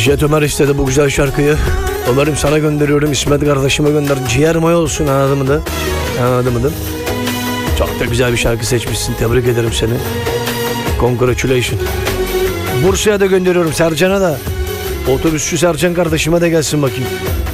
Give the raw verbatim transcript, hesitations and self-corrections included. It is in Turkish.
Jet Ömer istedi bu güzel şarkıyı. Ömer'im sana gönderiyorum, İsmet kardeşime gönder. Ciğer maya olsun, anladın mı da? Anladın mı da? Çok da güzel bir şarkı seçmişsin. Tebrik ederim seni. Congratulations. Bursa'ya da gönderiyorum, Sercan'a da. Otobüsçü Sercan kardeşime de gelsin bakayım.